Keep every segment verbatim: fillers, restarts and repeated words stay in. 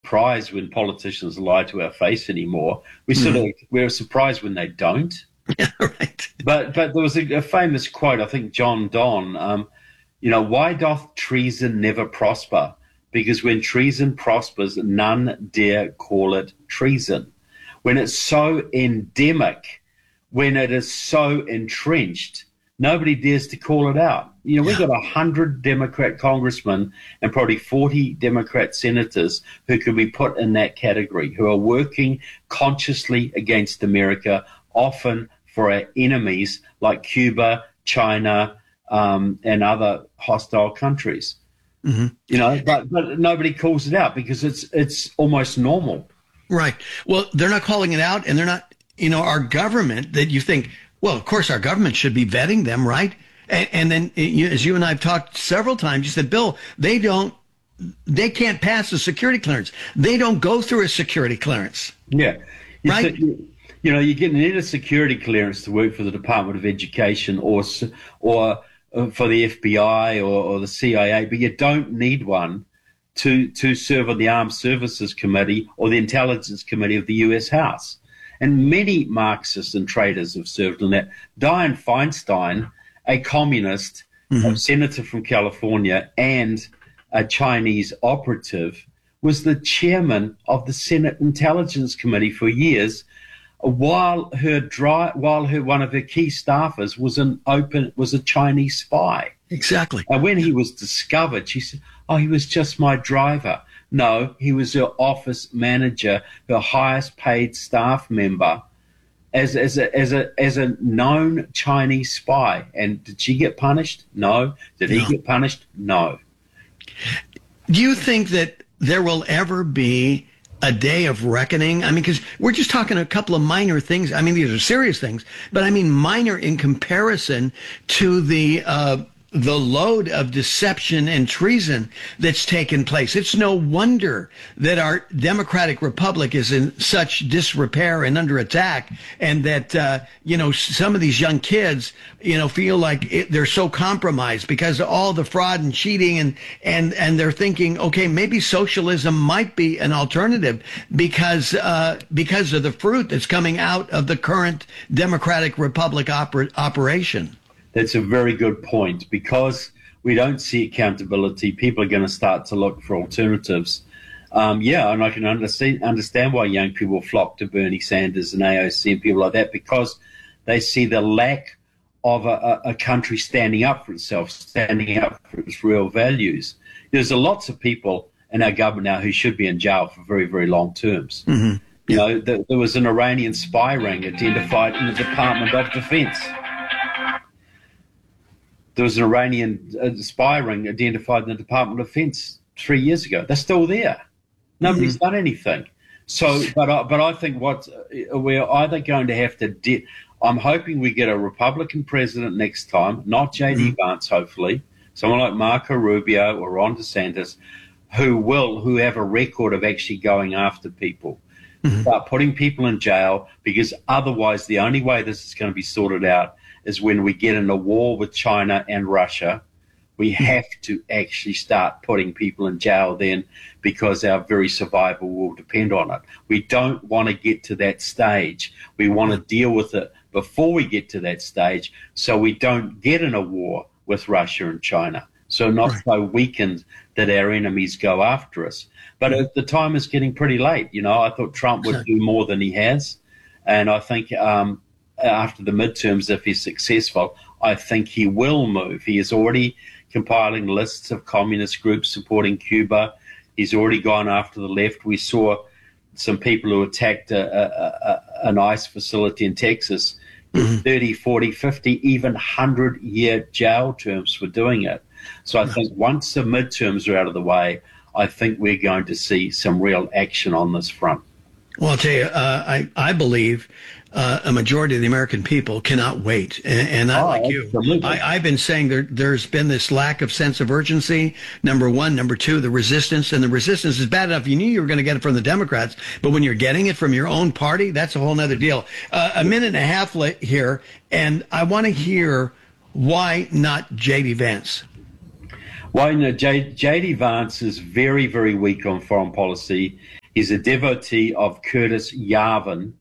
surprised when politicians lie to our face anymore. We sort mm. of we're surprised when they don't. Yeah, right. But but there was a, a famous quote, I think John Donne. Um, you know, why doth treason never prosper? Because when treason prospers, none dare call it treason. When it's so endemic, when it is so entrenched, nobody dares to call it out. You know, we've got a hundred Democrat congressmen and probably forty Democrat senators who could be put in that category, who are working consciously against America, often for our enemies like Cuba, China, um, and other hostile countries. Mm-hmm. You know, but, but nobody calls it out because it's it's almost normal. Right. Well, they're not calling it out, and they're not, you know, our government that you think, well, of course, our government should be vetting them, right? And, and then, you, as you and I have talked several times, you said, Bill, they don't, they can't pass a security clearance. They don't go through a security clearance. Yeah. You right. Said, you know, you get need a security clearance to work for the Department of Education or or for the F B I or, or the C I A, but you don't need one to to serve on the Armed Services Committee or the Intelligence Committee of the U S House. And many Marxists and traitors have served on that. Dianne Feinstein, a communist, mm-hmm. a senator from California, and a Chinese operative, was the chairman of the Senate Intelligence Committee for years, while her dry, while her one of her key staffers was an open was a Chinese spy. Exactly. And when he was discovered, she said, "Oh, he was just my driver." No, he was her office manager, her highest paid staff member, as as a as a as a known Chinese spy. And did she get punished? No. Did he no. get punished? No. Do you think that there will ever be a day of reckoning? I mean, because we're just talking a couple of minor things. I mean, these are serious things, but I mean minor in comparison to the uh, the load of deception and treason that's taken place. It's no wonder that our democratic republic is in such disrepair and under attack, and that, uh, you know, some of these young kids, you know, feel like it, they're so compromised because of all the fraud and cheating, and, and, and they're thinking, okay, maybe socialism might be an alternative because, uh, because of the fruit that's coming out of the current democratic republic oper- operation. That's a very good point. Because we don't see accountability, people are going to start to look for alternatives. Um, yeah, and I can understand understand why young people flock to Bernie Sanders and A O C and people like that, because they see the lack of a, a country standing up for itself, standing up for its real values. There's a lots of people in our government now who should be in jail for very, very long terms. Mm-hmm. You know, the, there was an Iranian spy ring identified in the Department of Defense. There was an Iranian uh, spy ring identified in the Department of Defense three years ago. They're still there. Nobody's mm-hmm. done anything. So, but I, but I think what uh, we're either going to have to. De- I'm hoping we get a Republican president next time, not J D mm-hmm. Vance, hopefully, someone like Marco Rubio or Ron DeSantis, who will who have a record of actually going after people, mm-hmm. start putting people in jail, because otherwise the only way this is going to be sorted out is when we get in a war with China and Russia. We have to actually start putting people in jail then, because our very survival will depend on it. We don't want to get to that stage. We want to deal with it before we get to that stage, so we don't get in a war with Russia and China. So not right. so weakened that our enemies go after us. But mm-hmm. the time is getting pretty late. You know, I thought Trump would do more than he has. And I think um, after the midterms, if he's successful, I think he will move. He is already compiling lists of communist groups supporting Cuba. He's already gone after the left. We saw some people who attacked a, a, a, an ICE facility in Texas, mm-hmm. thirty, forty, fifty, even one hundred year jail terms for doing it. So I think once the midterms are out of the way, I think we're going to see some real action on this front. Well, I'll tell you, uh, I, I believe uh, a majority of the American people cannot wait. And, and I, oh, like you, I, I've been saying there, there's been this lack of sense of urgency, number one. Number two, the resistance. And the resistance is bad enough. You knew you were going to get it from the Democrats, but when you're getting it from your own party, that's a whole nother deal. Uh, a minute and a half late here, and I want to hear why not J D Vance? Well, you know, J, J.D. Vance is very, very weak on foreign policy. He's a devotee of Curtis Yarvin,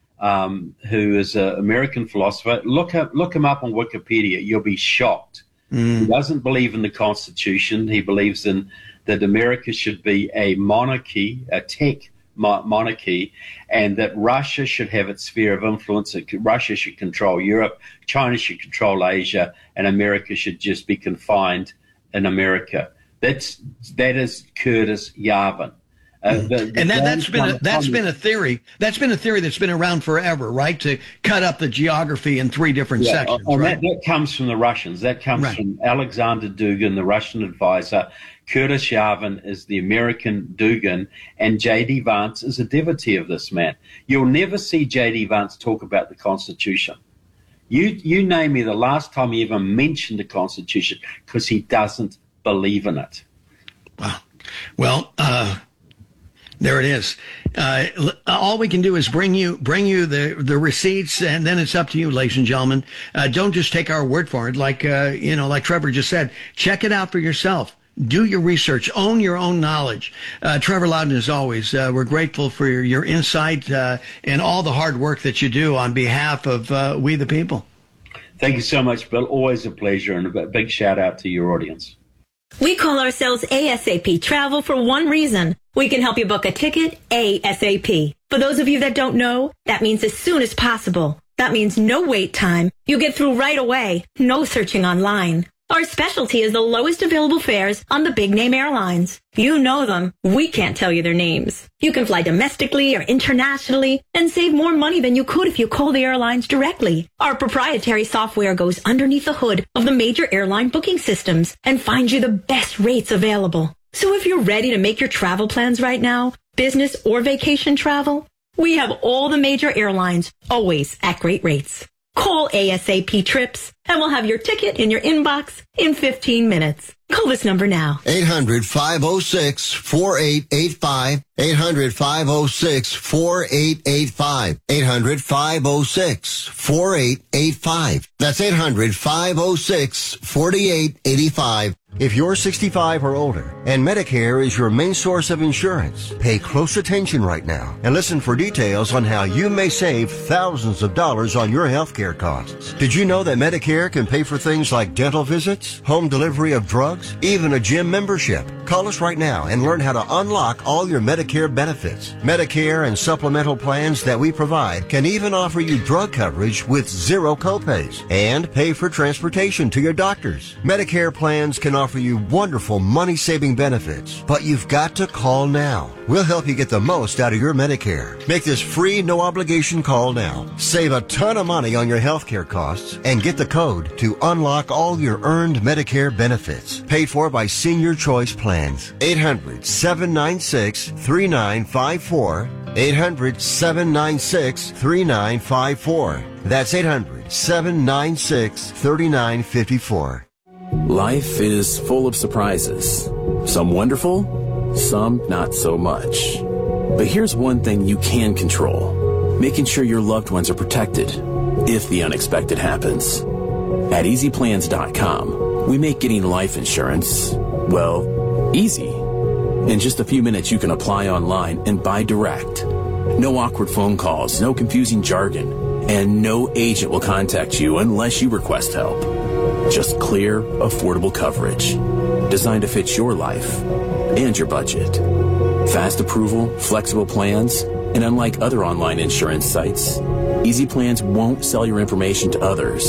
um, who is an American philosopher. Look up, look him up on Wikipedia. You'll be shocked. Mm. He doesn't believe in the Constitution. He believes in that America should be a monarchy, a tech mo- monarchy, and that Russia should have its sphere of influence. It could, Russia should control Europe, China should control Asia, and America should just be confined in America. That's that is Curtis Yarvin. Uh, the, the and that, that's been a, that's been a theory. That's been a theory that's been around forever, right? To cut up the geography in three different yeah, sections. And right? that, that comes from the Russians. That comes right. from Alexander Dugin, the Russian advisor. Curtis Yarvin is the American Dugin, and J D. Vance is a devotee of this man. You'll never see J D. Vance talk about the Constitution. You you name me the last time he ever mentioned the Constitution, because he doesn't believe in it. Wow. Well, uh, there it is. Uh, all we can do is bring you bring you the, the receipts, and then it's up to you, ladies and gentlemen. Uh, don't just take our word for it. Like uh, you know, like Trevor just said, check it out for yourself. Do your research. Own your own knowledge. Uh, Trevor Loudon, as always, uh, we're grateful for your, your insight uh, and all the hard work that you do on behalf of uh, we the people. Thank you so much, Bill. Always a pleasure, and a big shout out to your audience. We call ourselves ASAP Travel for one reason. We can help you book a ticket ASAP. For those of you that don't know, that means as soon as possible. That means no wait time. You get through right away. No searching online. Our specialty is the lowest available fares on the big-name airlines. You know them. We can't tell you their names. You can fly domestically or internationally and save more money than you could if you call the airlines directly. Our proprietary software goes underneath the hood of the major airline booking systems and finds you the best rates available. So if you're ready to make your travel plans right now, business or vacation travel, we have all the major airlines, always at great rates. Call ASAP Trips, and we'll have your ticket in your inbox in fifteen minutes. Call this number now. eight hundred, five oh six, four eight eight five. eight hundred, five oh six, four eight eight five. eight hundred, five oh six, four eight eight five. That's eight hundred, five oh six, four eight eight five. If you're sixty-five or older and Medicare is your main source of insurance, pay close attention right now and listen for details on how you may save thousands of dollars on your health care costs. Did you know that Medicare can pay for things like dental visits, home delivery of drugs, even a gym membership? Call us right now and learn how to unlock all your Medicare benefits. Medicare and supplemental plans that we provide can even offer you drug coverage with zero copays and pay for transportation to your doctors. Medicare plans can offer you wonderful money-saving benefits, but you've got to call now. We'll help you get the most out of your Medicare. Make this free, no-obligation call now. Save a ton of money on your health care costs and get the code to unlock all your earned Medicare benefits. Paid for by Senior Choice Plans. eight hundred, seven nine six, three nine five four. eight hundred, seven nine six, three nine five four. That's eight hundred, seven nine six, three nine five four. Life is full of surprises. Some wonderful, some not so much. But here's one thing you can control: making sure your loved ones are protected if the unexpected happens. At easy plans dot com, we make getting life insurance, well, easy. In just a few minutes, you can apply online and buy direct. No awkward phone calls, no confusing jargon, and no agent will contact you unless you request help. Just clear, affordable coverage designed to fit your life and your budget. Fast approval, flexible plans, and unlike other online insurance sites, Easy Plans won't sell your information to others.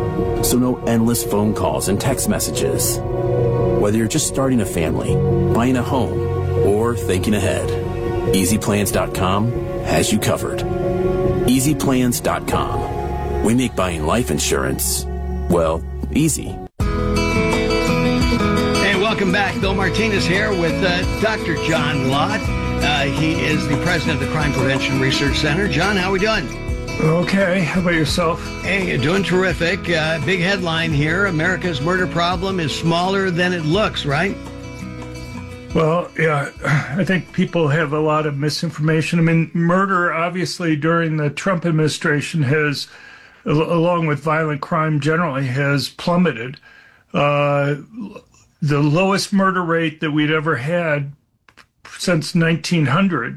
So no endless phone calls and text messages. Whether you're just starting a family, buying a home, or thinking ahead, easy plans dot com has you covered. easy plans dot com. We make buying life insurance, well, easy. Hey, welcome back. Bill Martinez here with uh, Doctor John Lott. Uh, he is the president of the Crime Prevention Research Center. John, how are we doing? Okay. How about yourself? Hey, you're doing terrific. Uh, big headline here. America's murder problem is smaller than it looks, right? Well, yeah, I think people have a lot of misinformation. I mean, murder, obviously, during the Trump administration has, along with violent crime generally, has plummeted. Uh, the lowest murder rate that we'd ever had since nineteen hundred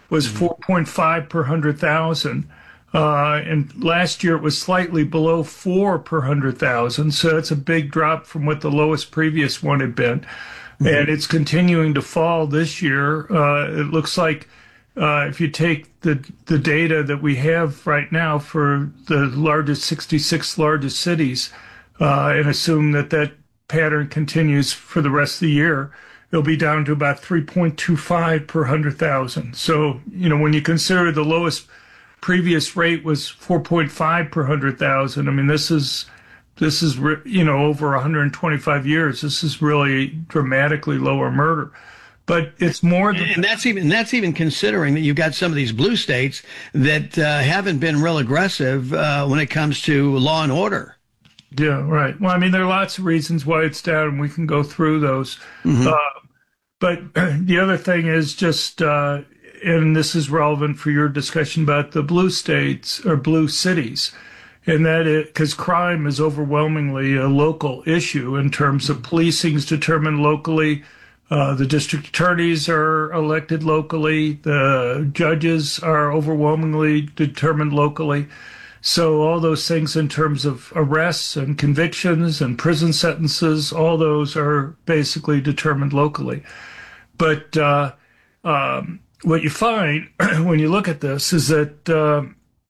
was four point five per one hundred thousand. Uh, and last year it was slightly below four per one hundred thousand. So it's a big drop from what the lowest previous one had been. Mm-hmm. And it's continuing to fall this year. Uh, it looks like uh, if you take the, the data that we have right now for the largest sixty-six largest cities uh, and assume that that pattern continues for the rest of the year, it'll be down to about three point two five per one hundred thousand. So, you know, when you consider the lowest previous rate was four point five per one hundred thousand, I mean, this is, this is, you know, over one hundred twenty-five years, this is really dramatically lower murder. But it's more than, and that's even that's even considering that you've got some of these blue states that uh, haven't been real aggressive uh, when it comes to law and order. Yeah, right. Well, I mean, there are lots of reasons why it's down, and we can go through those. Mm-hmm. Uh, but the other thing is just, uh, and this is relevant for your discussion about the blue states or blue cities, and that it, because crime is overwhelmingly a local issue in terms of policing is determined locally. Uh, the district attorneys are elected locally. The judges are overwhelmingly determined locally. So all those things in terms of arrests and convictions and prison sentences, all those are basically determined locally. But uh, um, what you find when you look at this is that uh,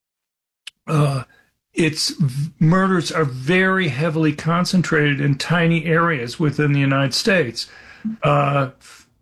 uh, it's murders are very heavily concentrated in tiny areas within the United States. Uh,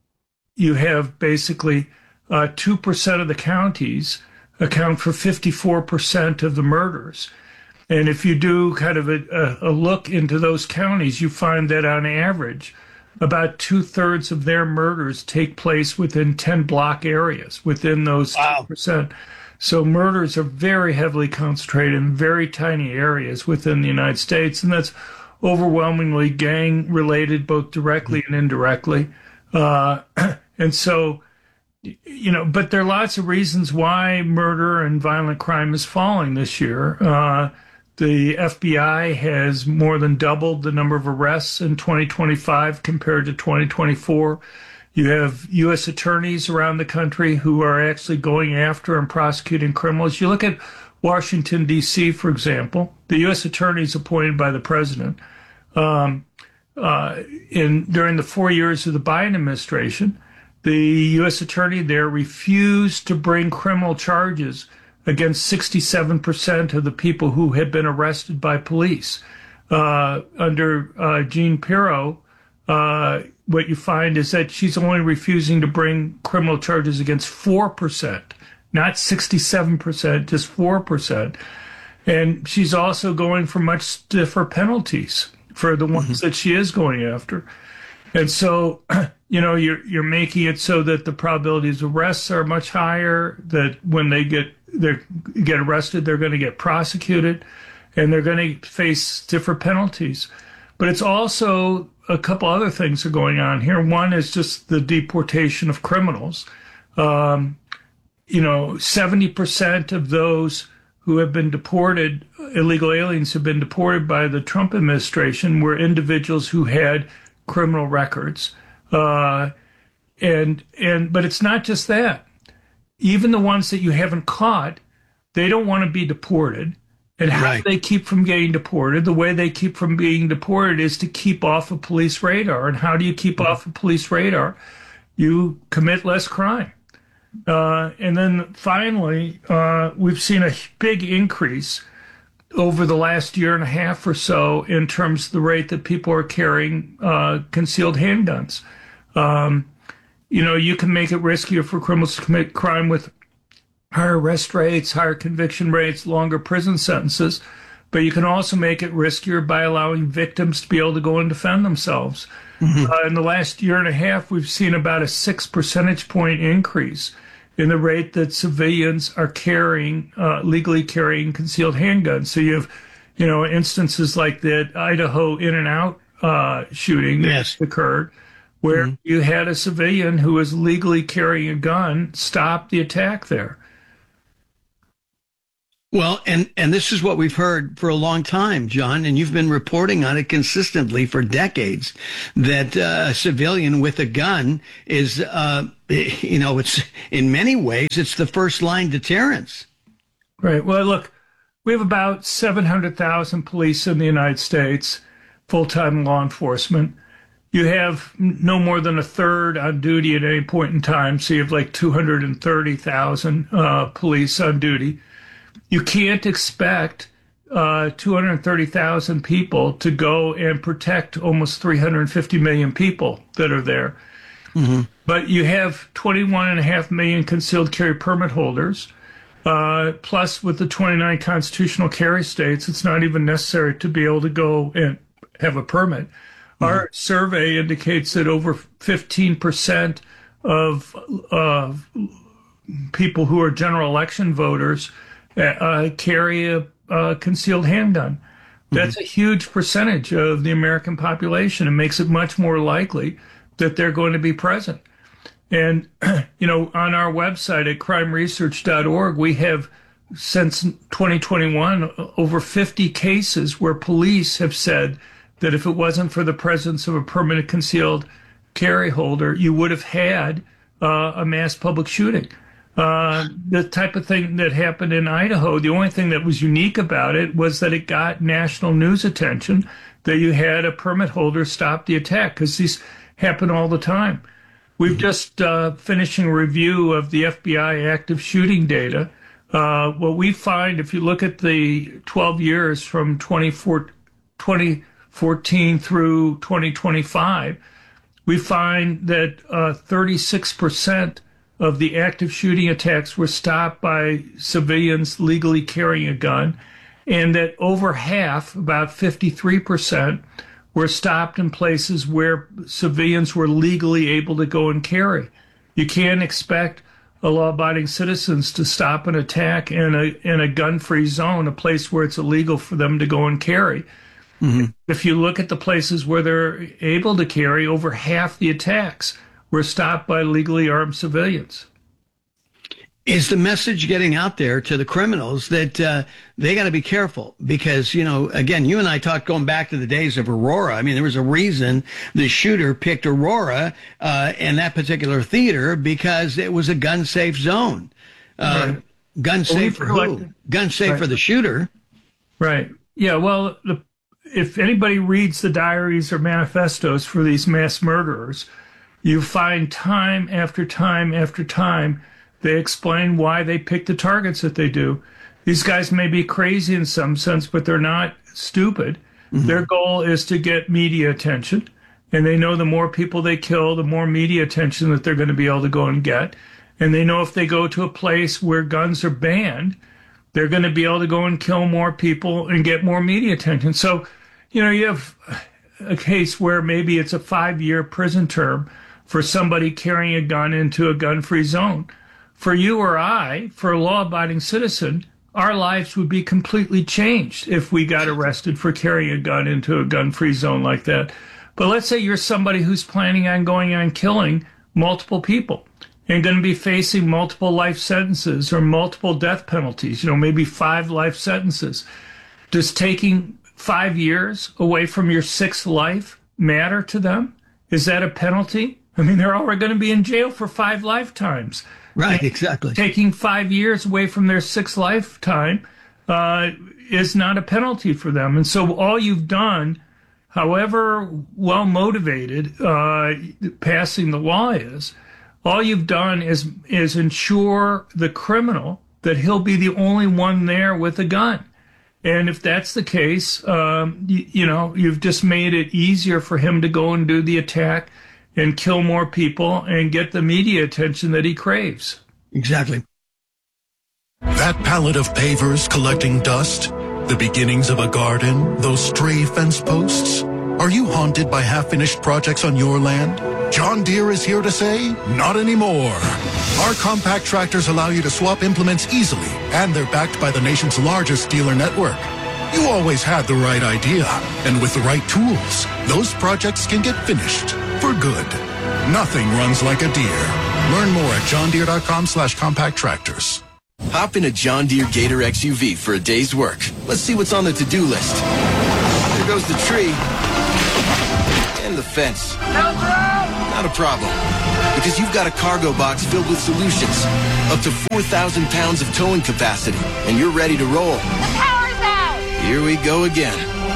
you have basically uh, two percent of the counties account for fifty-four percent of the murders. And if you do kind of a, a look into those counties, you find that on average, about two-thirds of their murders take place within ten block areas within those wow. two percent. So murders are very heavily concentrated in very tiny areas within the United States, and that's overwhelmingly gang-related, both directly and indirectly. Uh, and so, you know, but there are lots of reasons why murder and violent crime is falling this year. Uh, the F B I has more than doubled the number of arrests in twenty twenty-five compared to twenty twenty-four. You have U S attorneys around the country who are actually going after and prosecuting criminals. You look at Washington, D C, for example, the U S attorney is appointed by the president. Um, uh, in during the four years of the Biden administration, the U S attorney there refused to bring criminal charges against sixty-seven percent of the people who had been arrested by police. Uh, under uh, Jean Pirro, uh, what you find is that she's only refusing to bring criminal charges against four percent, not sixty-seven percent, just four percent. And she's also going for much stiffer penalties for the ones mm-hmm. that she is going after. And so, you know, you're you're making it so that the probabilities of arrests are much higher, that when they get they get arrested, they're going to get prosecuted, and they're going to face stiffer penalties. But it's also a couple other things are going on here. One is just the deportation of criminals. Um, you know, seventy percent of those who have been deported, illegal aliens who have been deported by the Trump administration, were individuals who had criminal records. Uh, and, and, but it's not just that. Even the ones that you haven't caught, they don't want to be deported. And how right. do they keep from getting deported? The way they keep from being deported is to keep off of police radar. And how do you keep mm-hmm. off of police radar? You commit less crime. Uh, and then finally, uh, we've seen a big increase over the last year and a half or so in terms of the rate that people are carrying uh, concealed handguns. Um, you know, you can make it riskier for criminals to commit crime with higher arrest rates, higher conviction rates, longer prison sentences, but you can also make it riskier by allowing victims to be able to go and defend themselves. Mm-hmm. Uh, in the last year and a half, we've seen about a six percentage point increase in the rate that civilians are carrying, uh, legally carrying concealed handguns. So you have, you know, instances like that Idaho In-N-Out uh, shooting yes. that occurred, where mm-hmm. you had a civilian who was legally carrying a gun stop the attack there. Well, and, and this is what we've heard for a long time, John, and you've been reporting on it consistently for decades, that uh, a civilian with a gun is, uh, you know, it's in many ways, it's the first line deterrence. Right. Well, look, we have about seven hundred thousand police in the United States, full-time law enforcement. You have no more than a third on duty at any point in time, so you have like two hundred thirty thousand uh, police on duty. You can't expect uh, two hundred thirty thousand people to go and protect almost three hundred fifty million people that are there. Mm-hmm. But you have twenty-one and a half million concealed carry permit holders. Uh, plus, with the twenty-nine constitutional carry states, it's not even necessary to be able to go and have a permit. Mm-hmm. Our survey indicates that over fifteen percent of uh, people who are general election voters Uh, carry a, a concealed handgun. That's mm-hmm. a huge percentage of the American population and makes it much more likely that they're going to be present. And, you know, on our website at crime research dot org, we have, since twenty twenty-one, over fifty cases where police have said that if it wasn't for the presence of a permanent concealed carry holder, you would have had uh, a mass public shooting. Uh, the type of thing that happened in Idaho, the only thing that was unique about it was that it got national news attention, that you had a permit holder stop the attack, because these happen all the time. We've just uh, finishing a review of the F B I active shooting data. Uh, what we find, if you look at the twelve years from twenty fourteen through twenty twenty-five, we find that uh, thirty-six percent of the active shooting attacks were stopped by civilians legally carrying a gun, and that over half, about fifty-three percent, were stopped in places where civilians were legally able to go and carry. You can't expect a law-abiding citizens to stop an attack in a in a gun-free zone, a place where it's illegal for them to go and carry. Mm-hmm. If you look at the places where they're able to carry, over half the attacks were stopped by legally armed civilians. Is the message getting out there to the criminals that uh, they got to be careful? Because, you know, again, you and I talked going back to the days of Aurora. I mean, there was a reason the shooter picked Aurora uh, and that particular theater, because it was a gun-safe zone. Uh, right. Gun safe for who? Gun safe right. for the shooter. Right. Yeah, well, the, if anybody reads the diaries or manifestos for these mass murderers, you find time after time after time they explain why they pick the targets that they do. These guys may be crazy in some sense, but they're not stupid. Mm-hmm. Their goal is to get media attention, and they know the more people they kill, the more media attention that they're going to be able to go and get. And they know if they go to a place where guns are banned, they're going to be able to go and kill more people and get more media attention. So, you know, you have a case where maybe it's a five-year prison term for somebody carrying a gun into a gun-free zone. For you or I, for a law-abiding citizen, our lives would be completely changed if we got arrested for carrying a gun into a gun-free zone like that. But let's say you're somebody who's planning on going on killing multiple people and going to be facing multiple life sentences or multiple death penalties, you know, maybe five life sentences. Does taking five years away from your sixth life matter to them? Is that a penalty? I mean, they're already going to be in jail for five lifetimes. Right, exactly. Taking five years away from their sixth lifetime uh, is not a penalty for them. And so all you've done, however well motivated uh, passing the law is, all you've done is is ensure the criminal that he'll be the only one there with a gun. And if that's the case, um, you, you know, you've just made it easier for him to go and do the attack and kill more people and get the media attention that he craves. Exactly. That pallet of pavers collecting dust, the beginnings of a garden, those stray fence posts. Are you haunted by half-finished projects on your land? John Deere is here to say, not anymore. Our compact tractors allow you to swap implements easily, and they're backed by the nation's largest dealer network. You always had the right idea, and with the right tools, those projects can get finished for good. Nothing runs like a Deere. Learn more at johndeere.com slash compact tractors. Hop in a John Deere Gator X U V for a day's work. Let's see what's on the to-do list. There goes the tree. And the fence. Not a problem. Because you've got a cargo box filled with solutions. Up to four thousand pounds of towing capacity. And you're ready to roll. The power's out! Here we go again.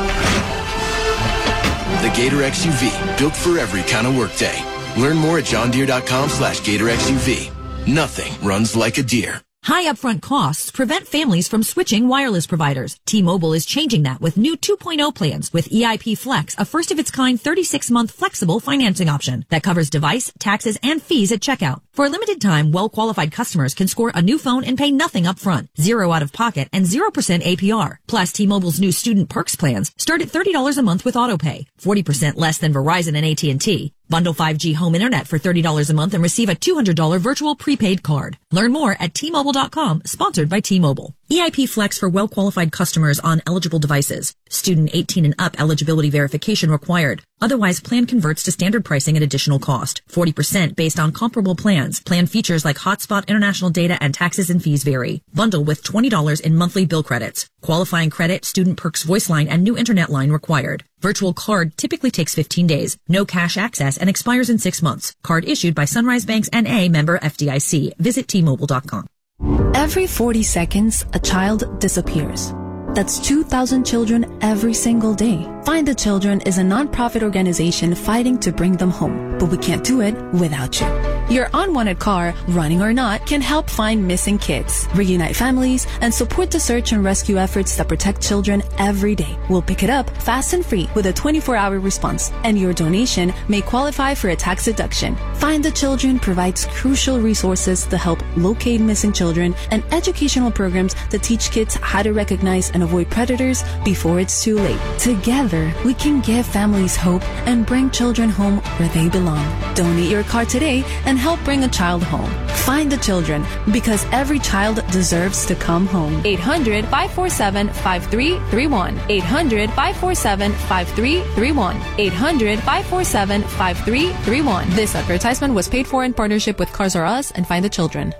The Gator X U V. Built for every kind of workday. Learn more at johndeere.com slash Gator X U V. Nothing runs like a Deere. High upfront costs prevent families from switching wireless providers. T-Mobile is changing that with new two point oh plans with E I P Flex, a first-of-its-kind thirty-six month flexible financing option that covers device, taxes, and fees at checkout. For a limited time, well-qualified customers can score a new phone and pay nothing up front, zero out-of-pocket, and zero percent A P R. Plus, T-Mobile's new Student Perks plans start at thirty dollars a month with autopay, forty percent less than Verizon and A T and T. Bundle five G home internet for thirty dollars a month and receive a two hundred dollars virtual prepaid card. Learn more at T Mobile dot com, sponsored by T-Mobile. E I P Flex for well-qualified customers on eligible devices. Student eighteen and up eligibility verification required. Otherwise, plan converts to standard pricing at additional cost. forty percent based on comparable plans. Plan features like hotspot, international data, and taxes and fees vary. Bundle with twenty dollars in monthly bill credits. Qualifying credit, Student Perks voice line, and new internet line required. Virtual card typically takes fifteen days. No cash access and expires in six months. Card issued by Sunrise Banks N A, member F D I C. Visit T Mobile dot com. Every forty seconds, a child disappears. That's two thousand children every single day. Find the Children is a non-profit organization fighting to bring them home, but we can't do it without you. Your unwanted car, running or not, can help find missing kids, reunite families, and support the search and rescue efforts that protect children every day. We'll pick it up fast and free with a twenty-four hour response, and your donation may qualify for a tax deduction. Find the Children provides crucial resources to help locate missing children and educational programs that teach kids how to recognize and avoid predators before it's too late. Together, we can give families hope and bring children home where they belong. Donate your car today and help bring a child home. Find the Children, because every child deserves to come home. eight hundred, five four seven, five three three one. eight hundred, five four seven, five three three one. eight hundred, five four seven, five three three one. This advertisement was paid for in partnership with Cars R Us and Find the Children.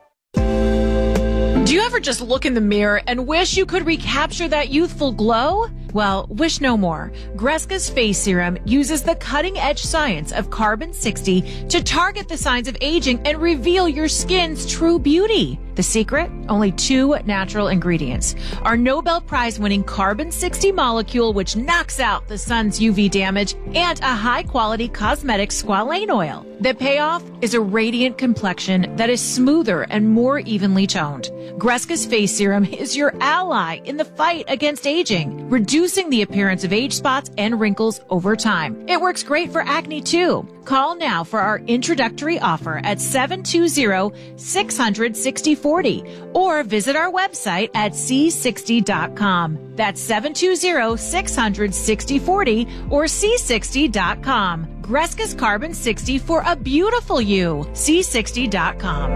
Do you ever just look in the mirror and wish you could recapture that youthful glow? Well, wish no more. Greska's Face Serum uses the cutting-edge science of carbon sixty to target the signs of aging and reveal your skin's true beauty. The secret? Only two natural ingredients. Our Nobel Prize-winning carbon sixty molecule, which knocks out the sun's U V damage, and a high-quality cosmetic squalane oil. The payoff is a radiant complexion that is smoother and more evenly toned. Greska's Face Serum is your ally in the fight against aging, reducing the appearance of age spots and wrinkles over time. It works great for acne too. Call now for our introductory offer at seven two zero, six hundred, sixty forty or visit our website at c sixty dot com. That's seven two zero, six hundred, sixty forty or c sixty dot com. Greska's Carbon sixty for a beautiful you. c sixty dot com.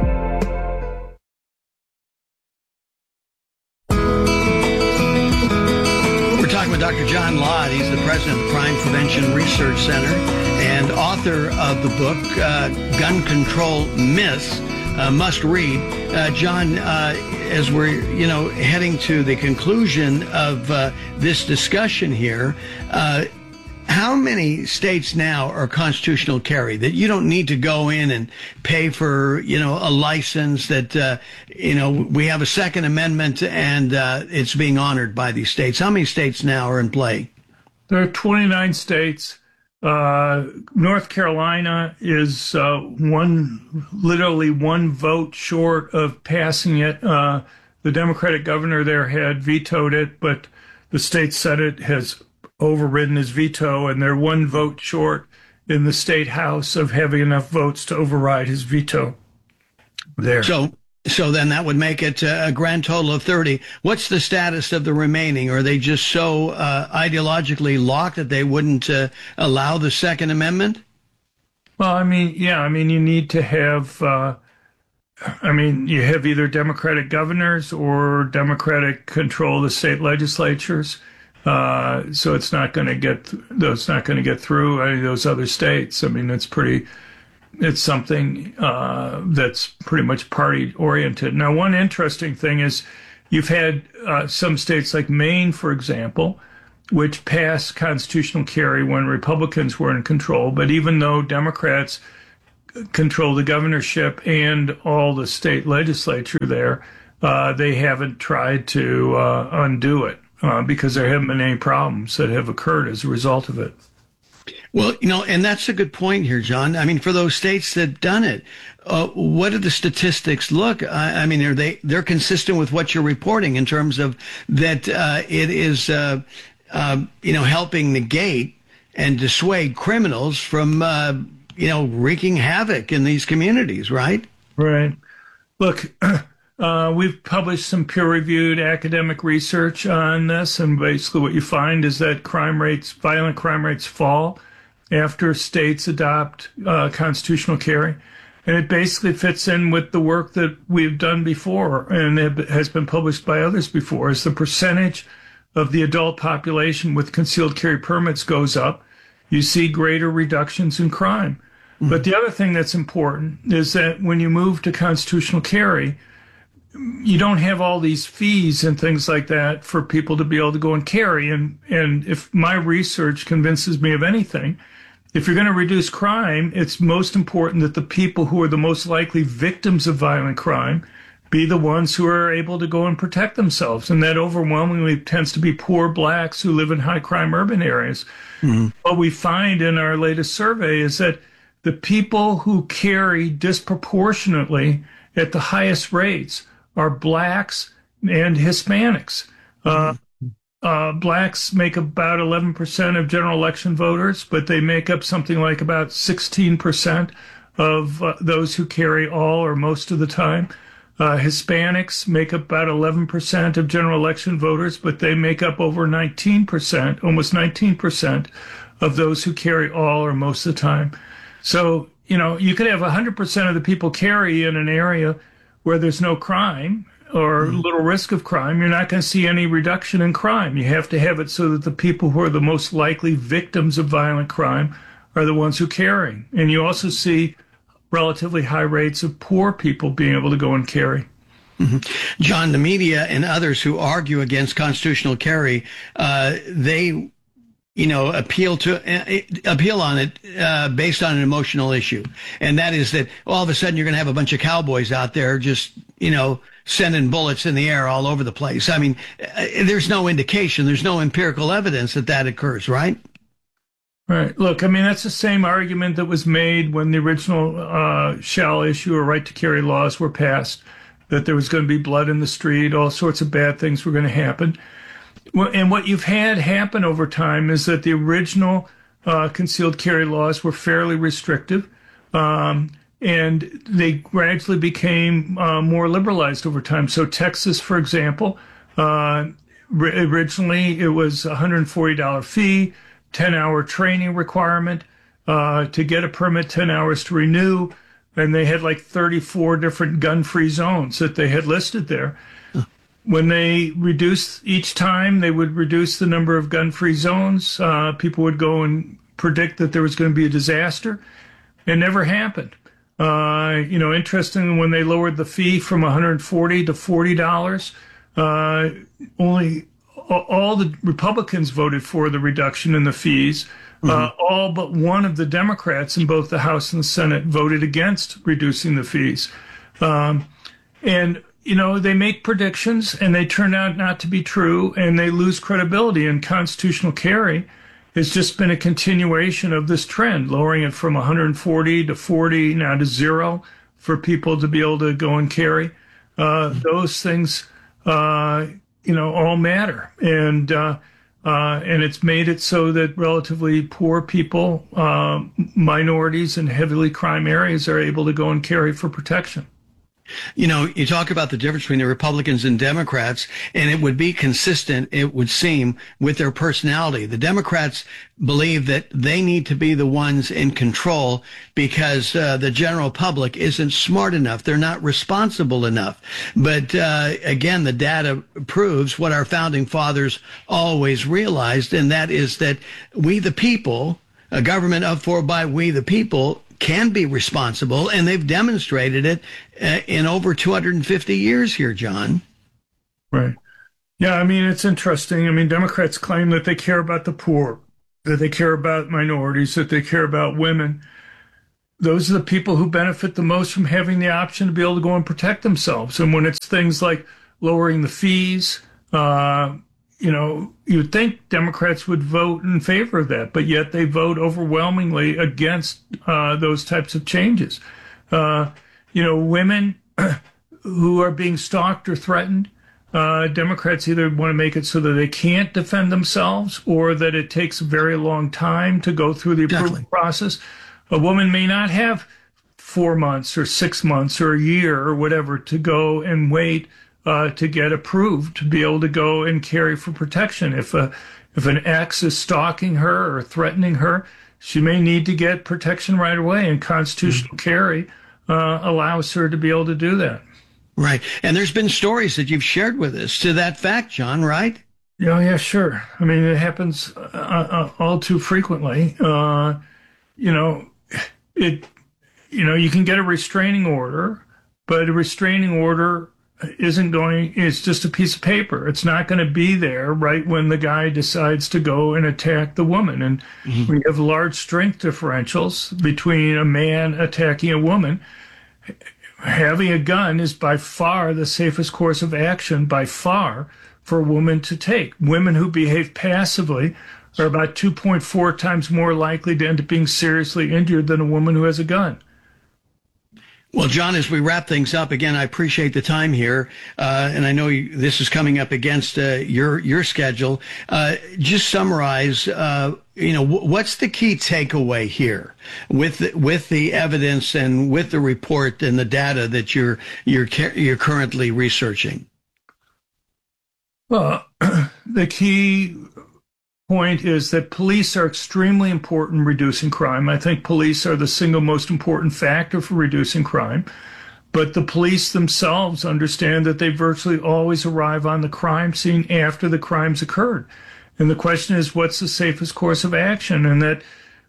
Talking with Doctor John Lott. He's the president of the Crime Prevention Research Center and author of the book uh, Gun Control Myths, uh, must read. Uh, John, uh, as we're you know heading to the conclusion of uh, this discussion here, uh, how many states now are constitutional carry that you don't need to go in and pay for, you know, a license, that, uh, you know, we have a Second Amendment and uh, it's being honored by these states? How many states now are in play? There are twenty-nine states. Uh, North Carolina is uh, one, literally one vote short of passing it. Uh, the Democratic governor there had vetoed it, but the state Senate has overridden his veto, and they're one vote short in the state house of having enough votes to override his veto there. So, so then that would make it a grand total of thirty. What's the status of the remaining? Are they just so uh, ideologically locked that they wouldn't uh, allow the Second Amendment? Well, I mean, yeah, I mean, you need to have, uh, I mean, you have either Democratic governors or Democratic control the state legislatures. Uh, so it's not going to get, th- it's not going to get through any of those other states. I mean, it's pretty, it's something uh, that's pretty much party oriented. Now, one interesting thing is you've had uh, some states like Maine, for example, which passed constitutional carry when Republicans were in control. But even though Democrats control the governorship and all the state legislature there, uh, they haven't tried to uh, undo it uh, because there haven't been any problems that have occurred as a result of it. Well, you know, and that's a good point here, John. I mean, for those states that done it, uh, what do the statistics look? I, I mean, are they, they're consistent with what you're reporting in terms of that uh, it is, uh, uh, you know, helping negate and dissuade criminals from, uh, you know, wreaking havoc in these communities, right? Right. Look, uh, we've published some peer-reviewed academic research on this, and basically what you find is that crime rates, violent crime rates fall after states adopt uh, constitutional carry. And it basically fits in with the work that we've done before and it has been published by others before. As the percentage of the adult population with concealed carry permits goes up, you see greater reductions in crime. Mm-hmm. But the other thing that's important is that when you move to constitutional carry, you don't have all these fees and things like that for people to be able to go and carry. And, and if my research convinces me of anything, if you're going to reduce crime, it's most important that the people who are the most likely victims of violent crime be the ones who are able to go and protect themselves. And that overwhelmingly tends to be poor blacks who live in high crime urban areas. Mm-hmm. What we find in our latest survey is that the people who carry disproportionately at the highest rates are blacks and Hispanics. Uh, uh, blacks make about eleven percent of general election voters, but they make up something like about sixteen percent of uh, those who carry all or most of the time. Uh, Hispanics make up about eleven percent of general election voters, but they make up over nineteen percent, almost nineteen percent of those who carry all or most of the time. So, you know, you could have one hundred percent of the people carry in an area where there's no crime or little risk of crime. You're not going to see any reduction in crime. You have to have it so that the people who are the most likely victims of violent crime are the ones who carry. And you also see relatively high rates of poor people being able to go and carry. Mm-hmm. John, the media and others who argue against constitutional carry, uh, they, you know, appeal to uh, appeal on it uh, based on an emotional issue, and that is that all of a sudden you're going to have a bunch of cowboys out there just, you know, sending bullets in the air all over the place. I mean, uh, there's no indication, there's no empirical evidence that that occurs, right? Right. Look, I mean, that's the same argument that was made when the original uh, shall issue or right to carry laws were passed, that there was going to be blood in the street, all sorts of bad things were going to happen. Well, and what you've had happen over time is that the original uh, concealed carry laws were fairly restrictive, um, and they gradually became uh, more liberalized over time. So Texas, for example, uh, originally it was a one hundred forty dollars fee, ten hour training requirement uh, to get a permit, ten hours to renew, and they had like thirty-four different gun-free zones that they had listed there. When they reduced each time, they would reduce the number of gun-free zones. Uh, people would go and predict that there was going to be a disaster. It never happened. Uh, you know, interestingly, when they lowered the fee from one hundred forty dollars to forty dollars, uh, only all the Republicans voted for the reduction in the fees. Mm-hmm. Uh, all but one of the Democrats in both the House and the Senate voted against reducing the fees. Um, and you know, they make predictions and they turn out not to be true and they lose credibility. And constitutional carry has just been a continuation of this trend, lowering it from one hundred forty to forty, now to zero for people to be able to go and carry. Uh, those things, uh, you know, all matter. And, uh, uh, and it's made it so that relatively poor people, uh, minorities in heavily crime areas are able to go and carry for protection. You know, you talk about the difference between the Republicans and Democrats, and it would be consistent, it would seem, with their personality. The Democrats believe that they need to be the ones in control because uh, the general public isn't smart enough. They're not responsible enough. But uh, again, the data proves what our founding fathers always realized, and that is that we the people, a government of, for, by, we the people, can be responsible, and they've demonstrated it uh, in over two hundred fifty years here, John. Right. Yeah, I mean, it's interesting. I mean, Democrats claim that they care about the poor, that they care about minorities, that they care about women. Those are the people who benefit the most from having the option to be able to go and protect themselves. And when it's things like lowering the fees, uh, you know, you'd think Democrats would vote in favor of that, but yet they vote overwhelmingly against uh, those types of changes. Uh, you know, women who are being stalked or threatened, uh, Democrats either want to make it so that they can't defend themselves or that it takes a very long time to go through the approval Definitely. process. A woman may not have four months or six months or a year or whatever to go and wait uh, to get approved to be able to go and carry for protection. If a, if an ex is stalking her or threatening her, she may need to get protection right away, and constitutional mm-hmm. carry uh, allows her to be able to do that. Right. And there's been stories that you've shared with us to that fact, John, right? Yeah, yeah, sure. I mean, it happens uh, uh, all too frequently. Uh, you know, it, you know, you can get a restraining order, but a restraining order isn't going, it's just a piece of paper. It's not going to be there right when the guy decides to go and attack the woman. And mm-hmm. when you have large strength differentials between a man attacking a woman, having a gun is by far the safest course of action, by far, for a woman to take. Women who behave passively are about two point four times more likely to end up being seriously injured than a woman who has a gun. Well, John, as we wrap things up, again, I appreciate the time here, uh, and I know you, this is coming up against uh, your your schedule. Uh, just summarize, uh, you know, w- what's the key takeaway here with the, with the evidence and with the report and the data that you're you're you're currently researching? Well, the key point is that police are extremely important in reducing crime. I think police are the single most important factor for reducing crime. But the police themselves understand that they virtually always arrive on the crime scene after the crime's occurred. And the question is, what's the safest course of action? And that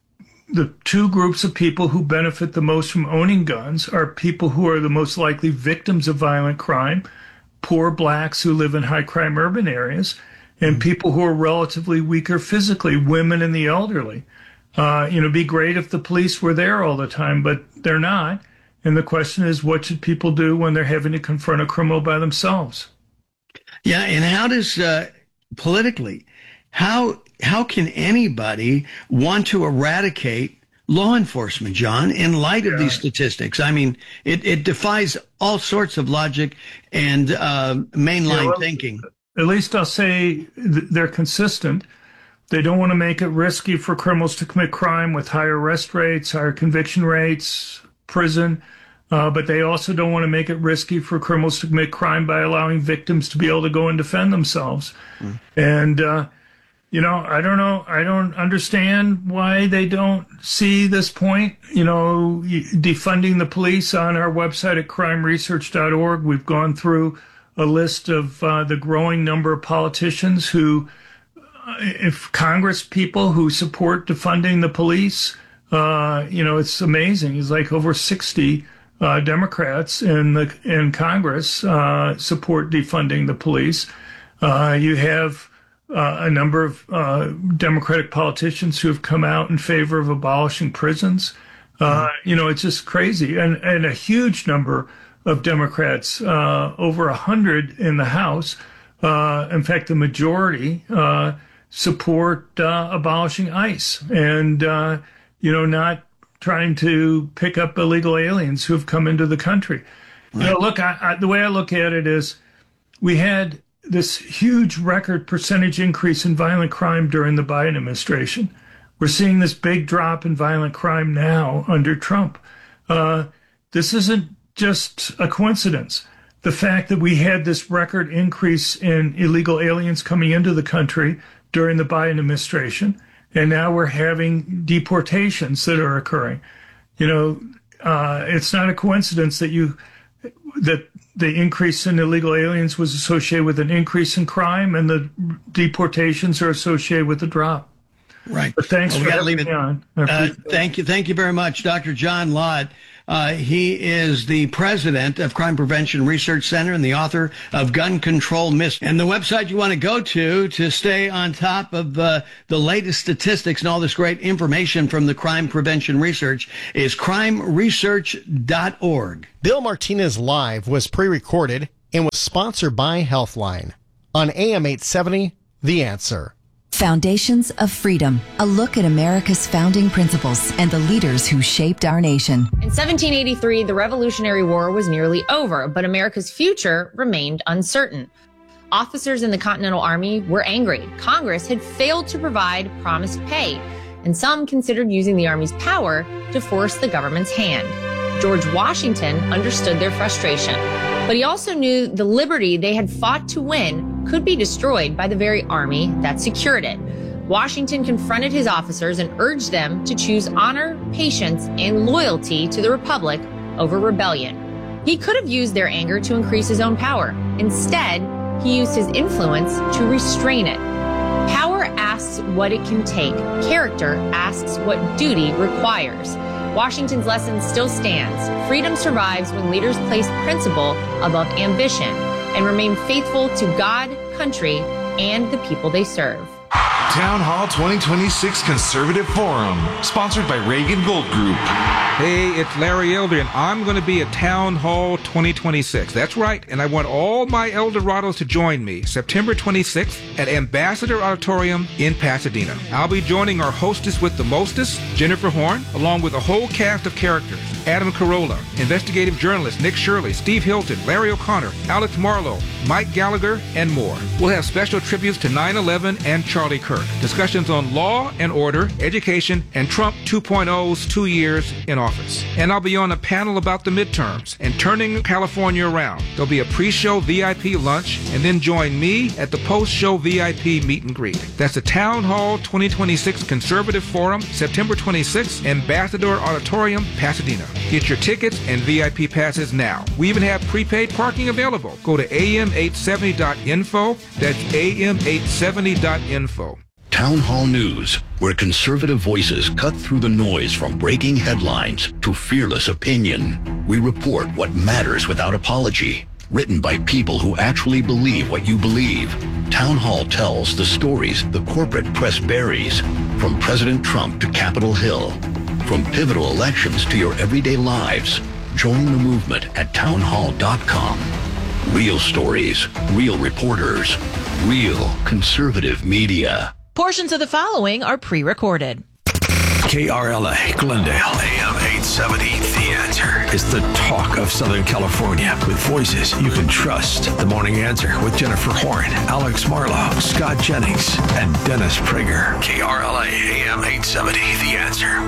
the two groups of people who benefit the most from owning guns are people who are the most likely victims of violent crime, poor blacks who live in high crime urban areas, and people who are relatively weaker physically, women and the elderly. Uh, you know, it'd be great if the police were there all the time, but they're not. And the question is, what should people do when they're having to confront a criminal by themselves? Yeah, and how does, uh, politically, how how can anybody want to eradicate law enforcement, John, in light of yeah. these statistics? I mean, it, it defies all sorts of logic and uh, mainline yeah, well, thinking. At least I'll say they're consistent. They don't want to make it risky for criminals to commit crime with higher arrest rates, higher conviction rates, prison. Uh, but they also don't want to make it risky for criminals to commit crime by allowing victims to be able to go and defend themselves. Mm. And, uh, you know, I don't know. I don't understand why they don't see this point. You know, defunding the police on our website at crime research dot org. We've gone through a list of uh, the growing number of politicians who, uh, if Congress people who support defunding the police, uh, you know, it's amazing. It's like over sixty uh, Democrats in the in Congress uh, support defunding the police. Uh, you have uh, a number of uh, Democratic politicians who have come out in favor of abolishing prisons. Uh, you know, it's just crazy, and and a huge number of Democrats, uh, over a hundred in the House. Uh, in fact, the majority, uh, support, uh, abolishing ICE and, uh, you know, not trying to pick up illegal aliens who have come into the country. Right. You know, look, I, I, the way I look at it is we had this huge record percentage increase in violent crime during the Biden administration. We're seeing this big drop in violent crime now under Trump. Uh, this isn't just a coincidence. The fact that we had this record increase in illegal aliens coming into the country during the Biden administration, and now we're having deportations that are occurring. You know, uh, it's not a coincidence that you that the increase in illegal aliens was associated with an increase in crime, and the deportations are associated with the drop. Right. But thanks well, for we gotta having leave it. me on. Uh, thank you. Thank you very much, Doctor John Lott. Uh, he is the president of Crime Prevention Research Center and the author of Gun Control Mystery. And the website you want to go to to stay on top of uh, the latest statistics and all this great information from the crime prevention research is crime research dot org. Bill Martinez Live was pre-recorded and was sponsored by Healthline. On A M eight seventy, The Answer. Foundations of Freedom, a look at America's founding principles and the leaders who shaped our nation. In seventeen eighty-three, the Revolutionary War was nearly over, but America's future remained uncertain. Officers in the Continental Army were angry. Congress had failed to provide promised pay, and some considered using the Army's power to force the government's hand. George Washington understood their frustration, but he also knew the liberty they had fought to win could be destroyed by the very army that secured it. Washington confronted his officers and urged them to choose honor, patience, and loyalty to the Republic over rebellion. He could have used their anger to increase his own power. Instead, he used his influence to restrain it. Power asks what it can take. Character asks what duty requires. Washington's lesson still stands. Freedom survives when leaders place principle above ambition and remain faithful to God, country, and the people they serve. Town Hall twenty twenty-six Conservative Forum, sponsored by Reagan Gold Group. Hey, it's Larry Elder, and I'm going to be at Town Hall twenty twenty-six. That's right, and I want all my Eldorados to join me September twenty-sixth at Ambassador Auditorium in Pasadena. I'll be joining our hostess with the mostest, Jennifer Horn, along with a whole cast of characters. Adam Carolla, investigative journalist Nick Shirley, Steve Hilton, Larry O'Connor, Alex Marlowe, Mike Gallagher, and more. We'll have special tributes to nine eleven and Charlie Kirk. Discussions on law and order, education, and Trump two point oh's two years in office. And I'll be on a panel about the midterms and turning California around. There'll be a pre-show V I P lunch, and then join me at the post-show V I P meet and greet. That's the Town Hall twenty twenty-six Conservative Forum, September twenty-sixth, Ambassador Auditorium, Pasadena. Get your tickets and V I P passes now. We even have prepaid parking available. Go to A M eight seventy dot info. That's A M eight seventy dot info. Town Hall News, where conservative voices cut through the noise from breaking headlines to fearless opinion. We report what matters without apology. Written by people who actually believe what you believe. Town Hall tells the stories the corporate press buries, from President Trump to Capitol Hill. From pivotal elections to your everyday lives. Join the movement at town hall dot com. Real stories, real reporters, real conservative media. Portions of the following are pre-recorded. K R L A, Glendale, A M eight seventy, The Answer is the talk of Southern California with voices you can trust. The Morning Answer with Jennifer Horn, Alex Marlowe, Scott Jennings, and Dennis Prager. K R L A, A M eight seventy, The Answer.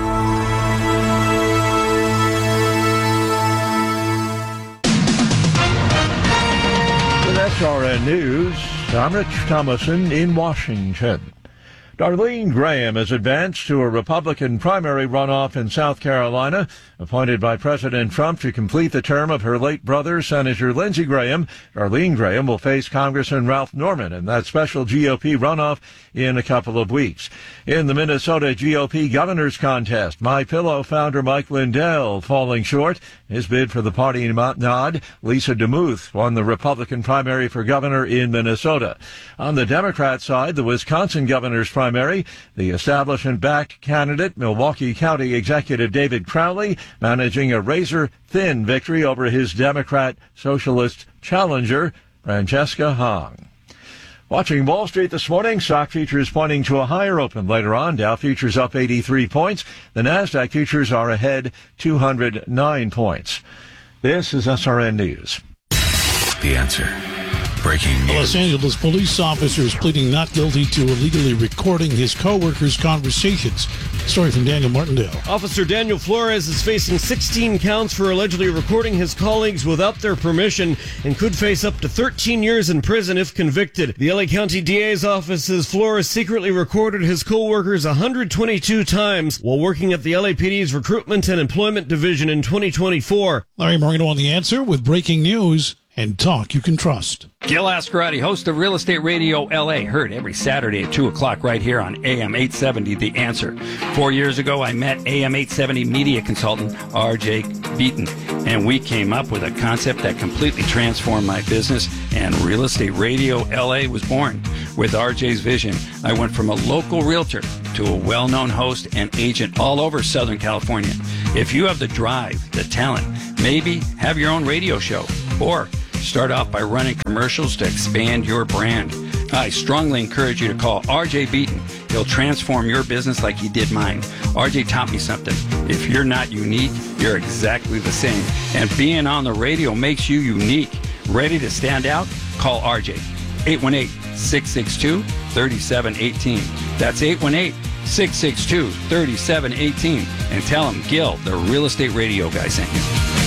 With S R N News, I'm Rich Thomason in Washington. Darlene Graham has advanced to a Republican primary runoff in South Carolina, appointed by President Trump to complete the term of her late brother, Senator Lindsey Graham. Darlene Graham will face Congressman Ralph Norman in that special G O P runoff in a couple of weeks. In the Minnesota G O P governor's contest, MyPillow founder Mike Lindell falling short. His bid for the party nod, Lisa DeMuth, won the Republican primary for governor in Minnesota. On the Democrat side, the Wisconsin governor's primary, the establishment-backed candidate, Milwaukee County Executive David Crowley, managing a razor-thin victory over his Democrat socialist challenger, Francesca Hong. Watching Wall Street this morning, stock futures pointing to a higher open later on. Dow futures up eighty-three points. The NASDAQ futures are ahead two hundred nine points. This is S R N News. The Answer. Breaking news. A Los Angeles police officer is pleading not guilty to illegally recording his co-workers' conversations. Story from Daniel Martindale. Officer Daniel Flores is facing sixteen counts for allegedly recording his colleagues without their permission and could face up to thirteen years in prison if convicted. The L A County D A's office says Flores secretly recorded his co-workers one hundred twenty-two times while working at the L A P D's Recruitment and Employment Division in twenty twenty-four. Larry Marino on The Answer with breaking news. and talk you can trust. Gil Ascarati, host of Real Estate Radio L A, heard every Saturday at two o'clock right here on A M eight seventy, The Answer. Four years ago, I met A M eight seventy media consultant R J Beaton, and we came up with a concept that completely transformed my business, and Real Estate Radio L A was born. With R J's vision, I went from a local realtor to a well-known host and agent all over Southern California. If you have the drive, the talent, maybe have your own radio show, or start off by running commercials to expand your brand, I strongly encourage you to call R J Beaton. He'll transform your business like he did mine. R J taught me something. If you're not unique, you're exactly the same. And being on the radio makes you unique. Ready to stand out? Call R J. eight one eight, six six two, three seven one eight. That's eight one eight, six six two, three seven one eight. And tell him Gil, the Real Estate Radio guy, sent you.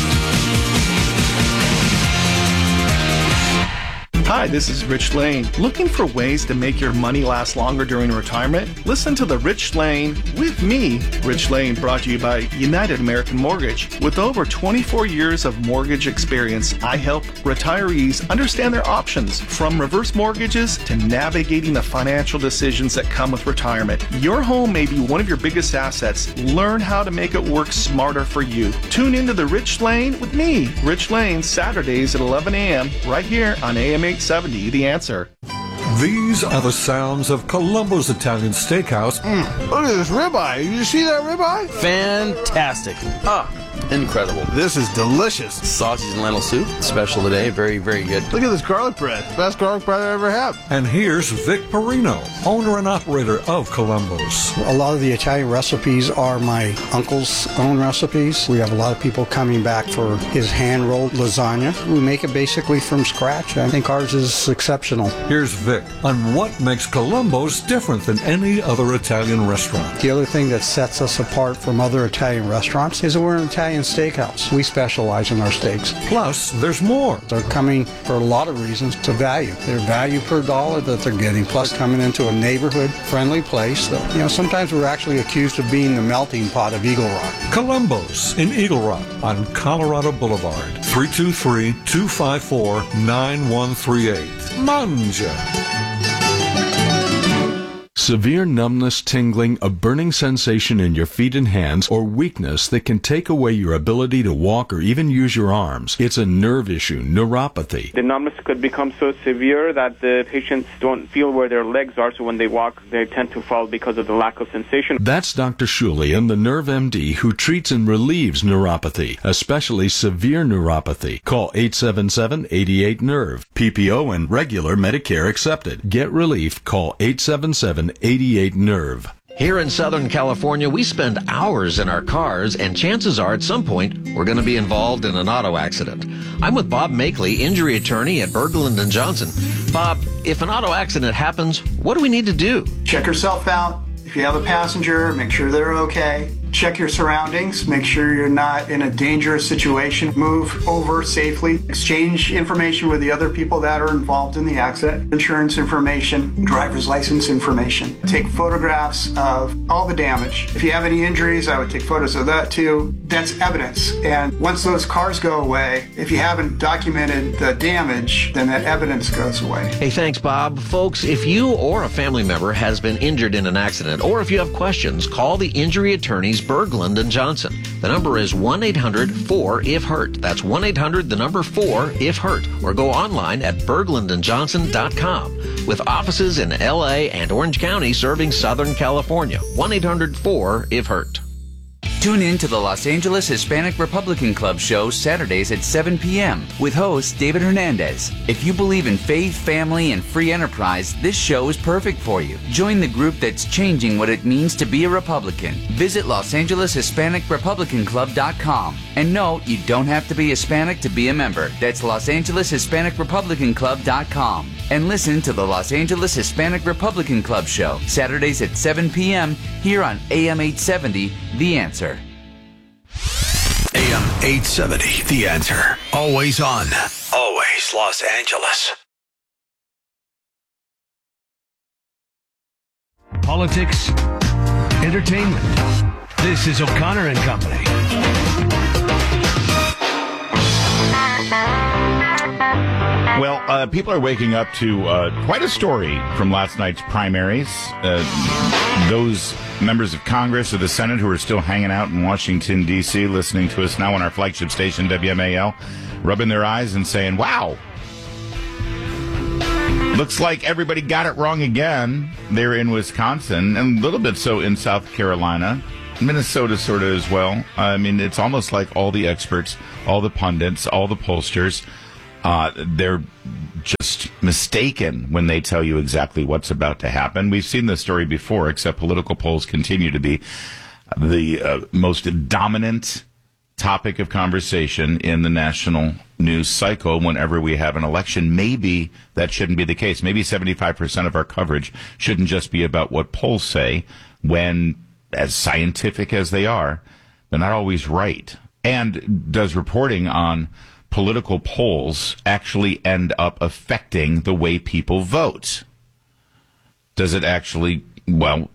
Hi, this is Rich Lane. Looking for ways to make your money last longer during retirement? Listen to The Rich Lane with me, Rich Lane, brought to you by United American Mortgage. With over twenty-four years of mortgage experience, I help retirees understand their options, from reverse mortgages to navigating the financial decisions that come with retirement. Your home may be one of your biggest assets. Learn how to make it work smarter for you. Tune into The Rich Lane with me, Rich Lane, Saturdays at eleven a.m. right here on A M eight seventy, The Answer. These are the sounds of Columbo's Italian Steakhouse. Mm, look at this ribeye. Did you see that ribeye? Fantastic. Ah, incredible. This is delicious. Sausage and lentil soup, special today. Very, very good. Look at this garlic bread. Best garlic bread I ever had. And here's Vic Perino, owner and operator of Columbo's. A lot of the Italian recipes are my uncle's own recipes. We have a lot of people coming back for his hand-rolled lasagna. We make it basically from scratch. I think ours is exceptional. Here's Vic on what makes Columbo's different than any other Italian restaurant. The other thing that sets us apart from other Italian restaurants is that we're an Italian steakhouse. We specialize in our steaks. Plus, there's more. They're coming for a lot of reasons to value. Their value per dollar that they're getting, plus coming into a neighborhood-friendly place that, you know, sometimes we're actually accused of being the melting pot of Eagle Rock. Columbo's in Eagle Rock on Colorado Boulevard. three two three, two five four, nine one three eight. Manja. Severe numbness, tingling, a burning sensation in your feet and hands, or weakness that can take away your ability to walk or even use your arms. It's a nerve issue, neuropathy. The numbness could become so severe that the patients don't feel where their legs are, so when they walk, they tend to fall because of the lack of sensation. That's Doctor Shulian, the Nerve M D, who treats and relieves neuropathy, especially severe neuropathy. Call eight seven seven, eight eight, nerve. P P O and regular Medicare accepted. Get relief. Call eight seven seven, eight eight, nerve. Here in Southern California, we spend hours in our cars, and chances are at some point we're going to be involved in an auto accident. I'm with Bob Makeley, injury attorney at Berglund and Johnson. Bob, if an auto accident happens, what do we need to do? Check yourself out. If you have a passenger, make sure they're okay. Check your surroundings. Make sure you're not in a dangerous situation. Move over safely. Exchange information with the other people that are involved in the accident. Insurance information, driver's license information. Take photographs of all the damage. If you have any injuries, I would take photos of that too. That's evidence. And once those cars go away, if you haven't documented the damage, then that evidence goes away. Hey, thanks, Bob. Folks, if you or a family member has been injured in an accident, or if you have questions, call the injury attorneys Berglund and Johnson. The number is one eight hundred, four, I F, hurt. That's one eight hundred, the number four, I F, hurt. Or go online at berglund and johnson dot com. With offices in L A and Orange County serving Southern California. one eight hundred, four, I F, hurt. Tune in to the Los Angeles Hispanic Republican Club show Saturdays at seven p.m. with host David Hernandez. If you believe in faith, family, and free enterprise, this show is perfect for you. Join the group that's changing what it means to be a Republican. Visit Los Angeles Hispanic Republican Club dot com. And no, you don't have to be Hispanic to be a member. That's Los Angeles Hispanic Republican Club dot com. And listen to the Los Angeles Hispanic Republican Club show Saturdays at seven p.m. here on A M eight seventy, The Answer. A M eight seventy, The Answer. Always on. Always Los Angeles. Politics, entertainment. This is O'Connor and Company. Well, uh, people are waking up to uh, quite a story from last night's primaries. Uh, those members of Congress or the Senate who are still hanging out in Washington, D C, listening to us now on our flagship station, W M A L, rubbing their eyes and saying, wow, looks like everybody got it wrong again. They're in Wisconsin, and a little bit so in South Carolina. Minnesota sort of as well. I mean, it's almost like all the experts, all the pundits, all the pollsters, uh, they're just mistaken when they tell you exactly what's about to happen. We've seen this story before, except political polls continue to be the uh, most dominant topic of conversation in the national news cycle whenever we have an election. Maybe that shouldn't be the case. Maybe seventy-five percent of our coverage shouldn't just be about what polls say when, as scientific as they are, they're not always right. And does reporting on political polls actually end up affecting the way people vote? Does it actually, well,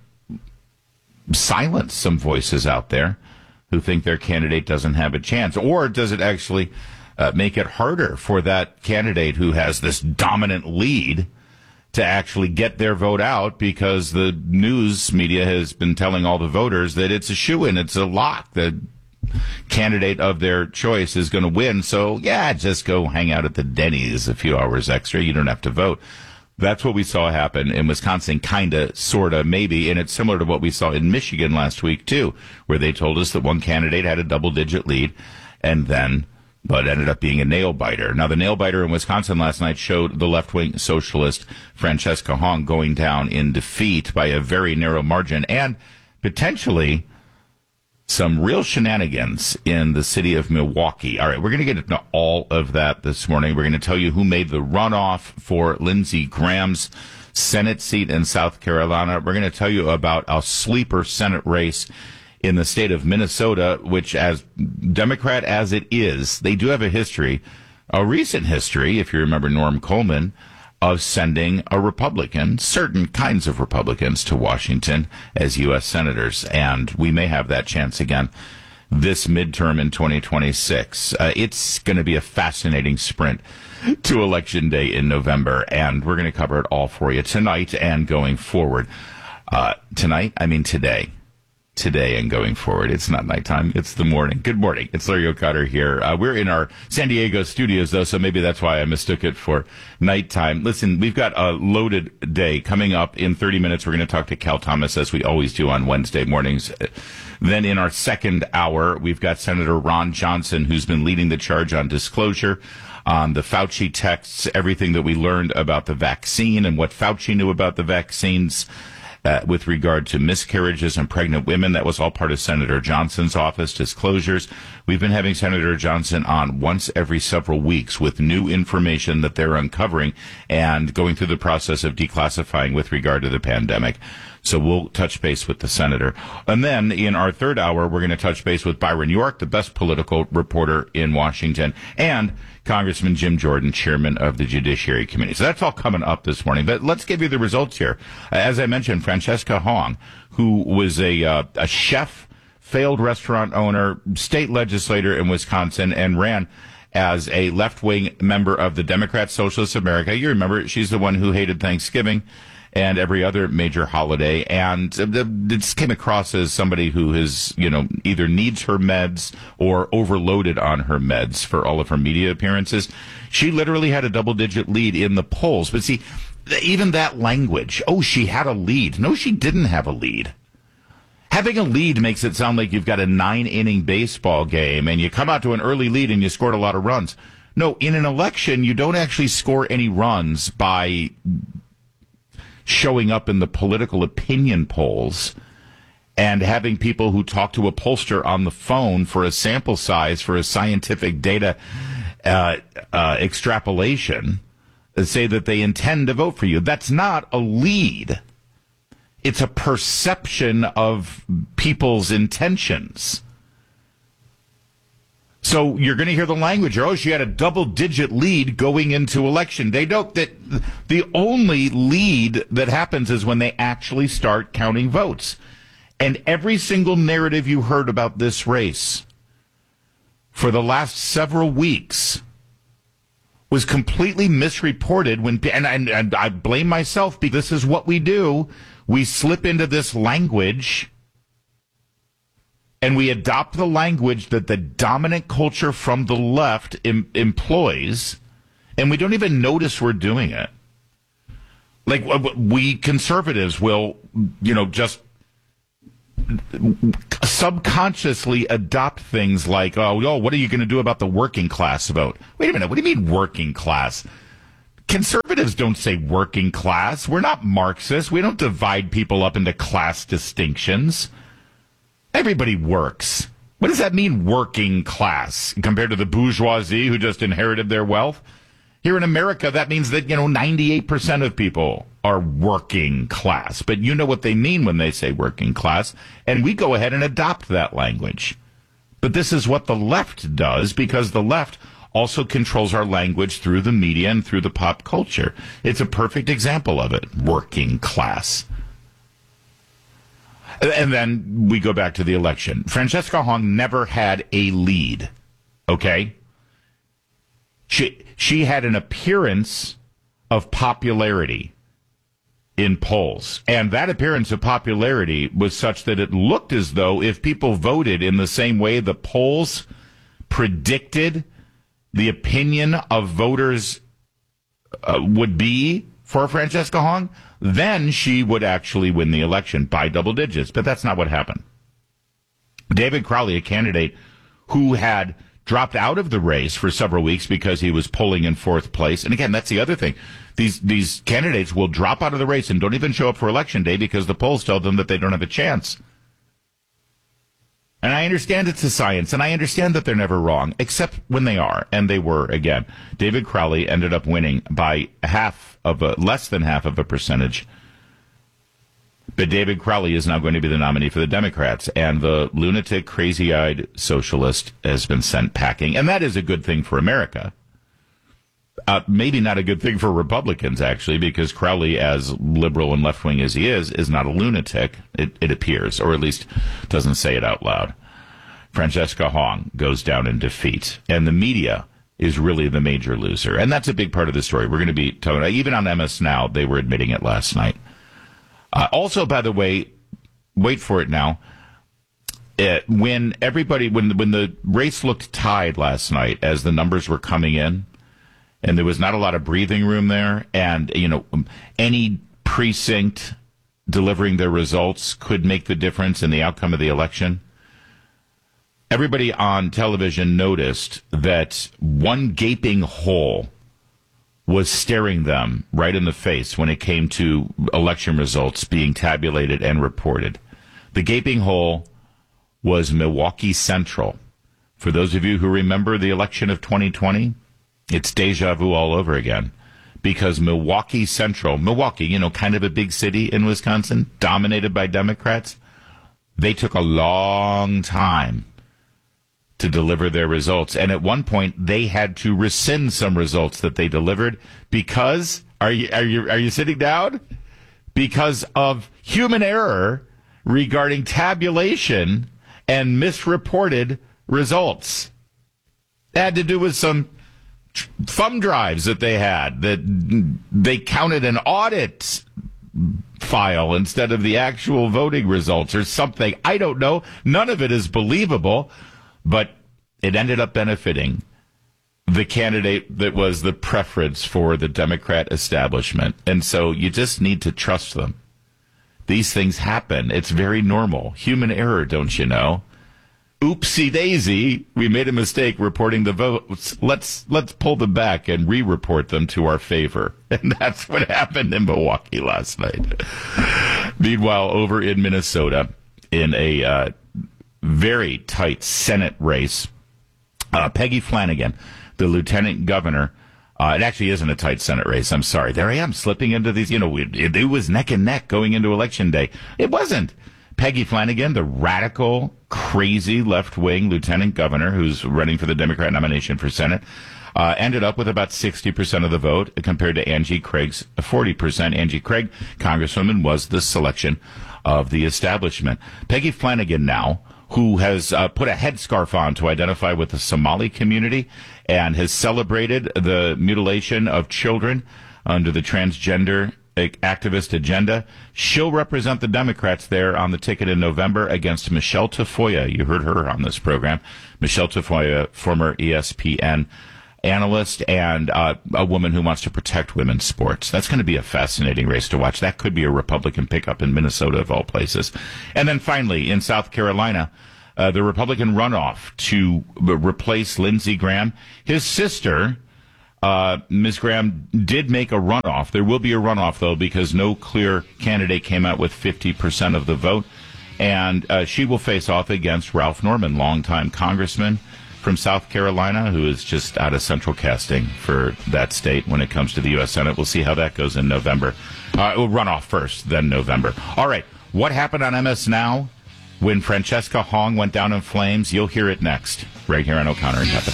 silence some voices out there who think their candidate doesn't have a chance? Or does it actually uh, make it harder for that candidate who has this dominant lead to actually get their vote out because the news media has been telling all the voters that it's a shoo-in, it's a lock, the candidate of their choice is going to win. So, yeah, just go hang out at the Denny's a few hours extra. You don't have to vote. That's what we saw happen in Wisconsin, kind of, sort of, maybe, and it's similar to what we saw in Michigan last week, too, where they told us that one candidate had a double-digit lead, and then but ended up being a nail-biter. Now, the nail-biter in Wisconsin last night showed the left-wing socialist Francesca Hong going down in defeat by a very narrow margin, and potentially some real shenanigans in the city of Milwaukee. All right, we're going to get into all of that this morning. We're going to tell you who made the runoff for Lindsey Graham's Senate seat in South Carolina. We're going to tell you about a sleeper Senate race in the state of Minnesota, which, as Democrat as it is, they do have a history, a recent history, if you remember Norm Coleman, of sending a Republican, certain kinds of Republicans, to Washington as U S senators. And we may have that chance again this midterm in twenty twenty-six. Uh, it's going to be a fascinating sprint to Election Day in November, and we're going to cover it all for you tonight and going forward. Uh, tonight, I mean today. Today and going forward. It's not nighttime. It's the morning. Good morning. It's Larry O'Connor here. Uh, we're in our San Diego studios, though, so maybe that's why I mistook it for nighttime. Listen, we've got a loaded day coming up in thirty minutes. We're going to talk to Cal Thomas, as we always do on Wednesday mornings. Then in our second hour, we've got Senator Ron Johnson, who's been leading the charge on disclosure on the Fauci texts, everything that we learned about the vaccine and what Fauci knew about the vaccines. Uh, with regard to miscarriages and pregnant women. That was all part of Senator Johnson's office disclosures. We've been having Senator Johnson on once every several weeks with new information that they're uncovering and going through the process of declassifying with regard to the pandemic. So we'll touch base with the senator. And then in our third hour, we're going to touch base with Byron York, the best political reporter in Washington, and Congressman Jim Jordan, chairman of the Judiciary Committee. So that's all coming up this morning. But let's give you the results here. As I mentioned, Francesca Hong, who was a, uh, a chef, failed restaurant owner, state legislator in Wisconsin, and ran as a left-wing member of the Democrat Socialists of America. You remember, she's the one who hated Thanksgiving and every other major holiday, and it came across as somebody who is, you know, either needs her meds or overloaded on her meds for all of her media appearances. She literally had a double-digit lead in the polls. But see, even that language, oh, she had a lead. No, she didn't have a lead. Having a lead makes it sound like you've got a nine-inning baseball game and you come out to an early lead and you scored a lot of runs. No, in an election, you don't actually score any runs by showing up in the political opinion polls and having people who talk to a pollster on the phone for a sample size, for a scientific data uh, uh, extrapolation, say that they intend to vote for you. That's not a lead. It's a perception of people's intentions. So you're going to hear the language. Oh, she had a double-digit lead going into election day. No, that the only lead that happens is when they actually start counting votes. And every single narrative you heard about this race for the last several weeks was completely misreported when, and, and, and I blame myself because this is what we do. We slip into this language and we adopt the language that the dominant culture from the left em- employs, and we don't even notice we're doing it. Like, we conservatives will, you know, just subconsciously adopt things like, oh, oh what are you going to do about the working class vote? Wait a minute, what do you mean working class? Conservatives don't say working class. We're not Marxists. We don't divide people up into class distinctions. Everybody works. What does that mean, working class, compared to the bourgeoisie who just inherited their wealth? Here in America, that means that, you know, ninety-eight percent of people are working class. But you know what they mean when they say working class, and we go ahead and adopt that language. But this is what the left does, because the left also controls our language through the media and through the pop culture. It's a perfect example of it, working class. And then we go back to the election. Francesca Hong never had a lead, okay? She she had an appearance of popularity in polls. And that appearance of popularity was such that it looked as though if people voted in the same way the polls predicted the opinion of voters uh, would be for Francesca Hong, then she would actually win the election by double digits. But that's not what happened. David Crowley, a candidate who had dropped out of the race for several weeks because he was polling in fourth place. And again, that's the other thing. These these candidates will drop out of the race and don't even show up for election day because the polls tell them that they don't have a chance. And I understand it's a science, and I understand that they're never wrong, except when they are, and they were again. David Crowley ended up winning by half of a, less than half of a percentage. But David Crowley is now going to be the nominee for the Democrats, and the lunatic, crazy-eyed socialist has been sent packing, and that is a good thing for America. Uh, maybe not a good thing for Republicans, actually, because Crowley, as liberal and left-wing as he is, is not a lunatic, it, it appears, or at least doesn't say it out loud. Francesca Hong goes down in defeat, and the media is really the major loser. And that's a big part of the story. We're going to be talking about, even on M S Now, they were admitting it last night. Uh, also, by the way, wait for it now, it, when everybody, when when the race looked tied last night as the numbers were coming in, and there was not a lot of breathing room there, and, you know, any precinct delivering their results could make the difference in the outcome of the election, everybody on television noticed that one gaping hole was staring them right in the face when it came to election results being tabulated and reported. The gaping hole was Milwaukee Central. For those of you who remember the election of twenty twenty, it's deja vu all over again, because Milwaukee Central, Milwaukee, you know, kind of a big city in Wisconsin, dominated by Democrats, they took a long time to deliver their results. And at one point, they had to rescind some results that they delivered because, are you, are you, are you sitting down? Because of human error regarding tabulation and misreported results. It had to do with some thumb drives that they had, that they counted an audit file instead of the actual voting results or something. I don't know. None of it is believable, but it ended up benefiting the candidate that was the preference for the Democrat establishment. And so you just need to trust them. These things happen. It's very normal. Human error, don't you know? Oopsie daisy, we made a mistake reporting the votes. Let's let's pull them back and re-report them to our favor. And that's what happened in Milwaukee last night. Meanwhile, over in Minnesota, in a uh, very tight Senate race, uh, Peggy Flanagan, the lieutenant governor, uh, it actually isn't a tight Senate race. I'm sorry. There I am slipping into these, you know, it, it was neck and neck going into Election Day. It wasn't. Peggy Flanagan, the radical, crazy left-wing lieutenant governor who's running for the Democrat nomination for Senate, uh, ended up with about sixty percent of the vote compared to Angie Craig's forty percent. Angie Craig, Congresswoman, was the selection of the establishment. Peggy Flanagan now, who has uh, put a headscarf on to identify with the Somali community and has celebrated the mutilation of children under the transgender activist agenda. She'll represent the Democrats there on the ticket in November against Michelle Tafoya. You heard her on this program. Michelle Tafoya, former E S P N analyst and uh, a woman who wants to protect women's sports. That's going to be a fascinating race to watch. That could be a Republican pickup in Minnesota, of all places. And then finally, in South Carolina, uh, the Republican runoff to replace Lindsey Graham. His sister, uh, Miz Graham, did make a runoff. There will be a runoff, though, because no clear candidate came out with fifty percent of the vote. And uh, she will face off against Ralph Norman, longtime congressman from South Carolina, who is just out of central casting for that state when it comes to the U S Senate. We'll see how that goes in November. Uh, we'll run off first, then November. All right, what happened on M S Now when Francesca Hong went down in flames? You'll hear it next, right here on O'Connor and Company.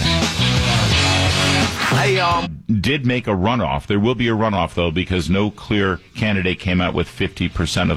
I um, did make a runoff. There will be a runoff, though, because no clear candidate came out with fifty percent of